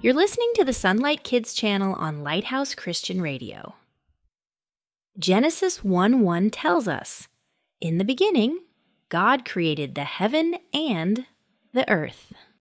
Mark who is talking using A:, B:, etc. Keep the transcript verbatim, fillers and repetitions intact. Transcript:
A: You're listening to the Sunlight Kids channel on Lighthouse Christian Radio. Genesis one one tells us, "In the beginning, God created the heaven and the earth."